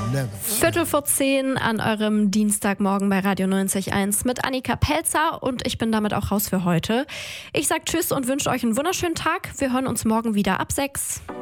Viertel vor 10 an eurem Dienstagmorgen bei Radio 90.1 mit Annika Pelzer und ich bin damit auch raus für heute. Ich sag Tschüss und wünsche euch einen wunderschönen Tag. Wir hören uns morgen wieder ab 6.